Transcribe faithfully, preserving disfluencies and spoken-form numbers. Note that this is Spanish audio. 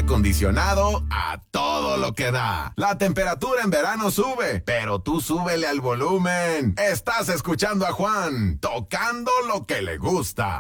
acondicionado a todo lo que da. La temperatura en verano sube, pero tú súbele al volumen. Estás escuchando a Juan, tocando lo que le gusta.